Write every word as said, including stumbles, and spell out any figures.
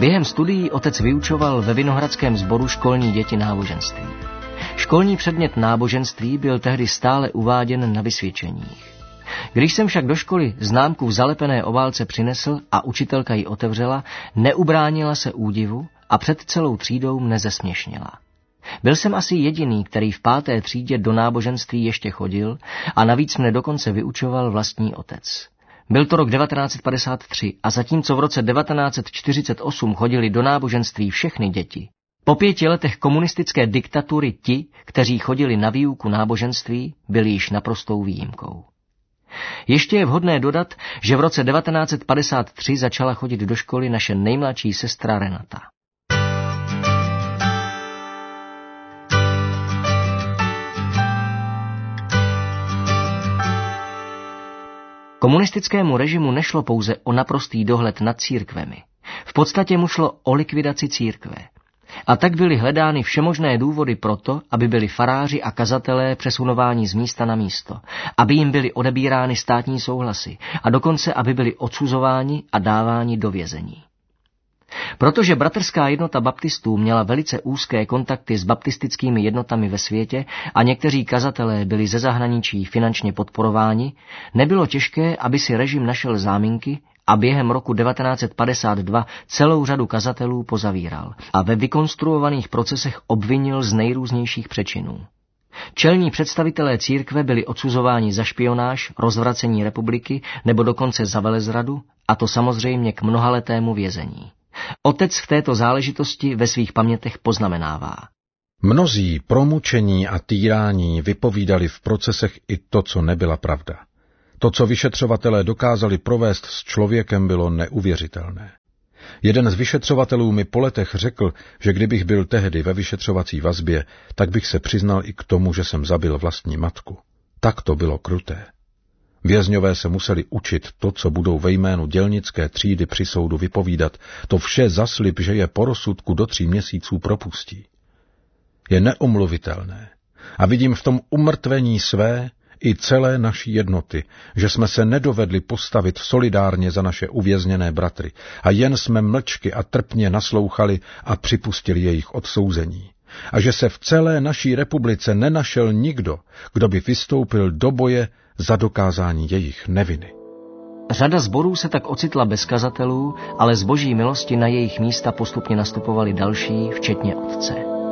Během studií otec vyučoval ve Vinohradském sboru školní děti náboženství. Školní předmět náboženství byl tehdy stále uváděn na vysvědčeních. Když jsem však do školy známku v zalepené obálce přinesl a učitelka ji otevřela, neubránila se údivu a před celou třídou mne zesměšnila. Byl jsem asi jediný, který v páté třídě do náboženství ještě chodil a navíc mne dokonce vyučoval vlastní otec. Byl to rok devatenáct set padesát tři a zatímco v roce devatenáct set čtyřicet osm chodili do náboženství všechny děti, po pěti letech komunistické diktatury ti, kteří chodili na výuku náboženství, byli již naprostou výjimkou. Ještě je vhodné dodat, že v roce devatenáct set padesát tři začala chodit do školy naše nejmladší sestra Renata. Komunistickému režimu nešlo pouze o naprostý dohled nad církvemi. V podstatě mu šlo o likvidaci církve. A tak byly hledány všemožné důvody proto, aby byli faráři a kazatelé přesunováni z místa na místo, aby jim byly odebírány státní souhlasy a dokonce, aby byli odsuzováni a dáváni do vězení. Protože bratrská jednota baptistů měla velice úzké kontakty s baptistickými jednotami ve světě a někteří kazatelé byli ze zahraničí finančně podporováni, nebylo těžké, aby si režim našel záminky a během roku devatenáct set padesát dva celou řadu kazatelů pozavíral a ve vykonstruovaných procesech obvinil z nejrůznějších přečinů. Čelní představitelé církve byli odsuzováni za špionáž, rozvracení republiky nebo dokonce za velezradu, a to samozřejmě k mnohaletému vězení. Otec v této záležitosti ve svých pamětech poznamenává. Mnozí pro mučení a týrání vypovídali v procesech i to, co nebyla pravda. To, co vyšetřovatelé dokázali provést s člověkem, bylo neuvěřitelné. Jeden z vyšetřovatelů mi po letech řekl, že kdybych byl tehdy ve vyšetřovací vazbě, tak bych se přiznal i k tomu, že jsem zabil vlastní matku. Tak to bylo kruté. Vězňové se museli učit to, co budou ve jménu dělnické třídy při soudu vypovídat, to vše za slib, že je po rozsudku do tří měsíců propustí. Je neomluvitelné. A vidím v tom umrtvení své i celé naší jednoty, že jsme se nedovedli postavit solidárně za naše uvězněné bratry a jen jsme mlčky a trpně naslouchali a připustili jejich odsouzení. A že se v celé naší republice nenašel nikdo, kdo by vystoupil do boje za dokázání jejich neviny. Řada sborů se tak ocitla bez kazatelů, ale z boží milosti na jejich místa postupně nastupovali další, včetně otce.